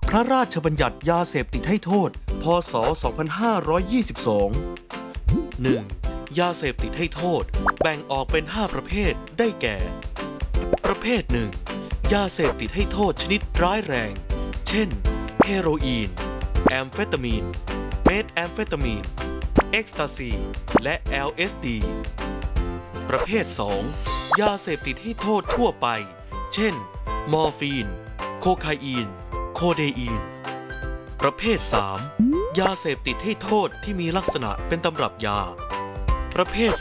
พระราชบัญญัติยาเสพติดให้โทษ พ.ศ. 2522 1. ยาเสพติดให้โทษแบ่งออกเป็น 5 ประเภทได้แก่ ประเภท 1. ยาเสพติดให้โทษชนิดร้ายแรง เช่น เฮโรอีน แอมเฟตามีน เมทแอมเฟตามีน เอ็กซ์ตาซี และ LSD ประเภท 2. ยาเสพติดให้โทษทั่วไป เช่น มอร์ฟีน โคไคอีน โคเดอีน ประเภท 3. ยาเสพติดให้โทษที่มีลักษณะเป็นตำรับยา ประเภท